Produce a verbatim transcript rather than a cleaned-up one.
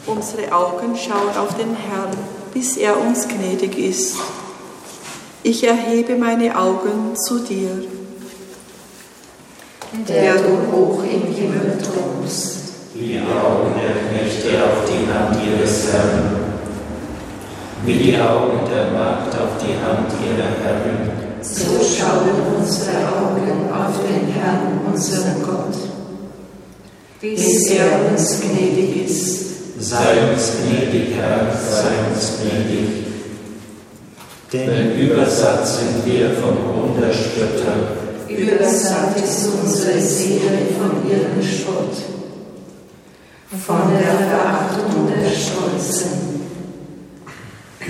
Unsere Augen schauen auf den Herrn, bis er uns gnädig ist. Ich erhebe meine Augen zu dir. Der du hoch im Himmel thronst. Wie die Augen der Knechte auf die Hand ihres Herrn. Wie die Augen der Magd auf die Hand ihrer Herrin. So schauen unsere Augen auf den Herrn, unseren Gott, bis er uns gnädig ist. Sei uns gnädig, Herr, sei uns gnädig. Denn übersatt sind wir vom Hohn der Spötter. Übersatt ist unsere Seele von ihrem Spott, von der Verachtung der Stolzen.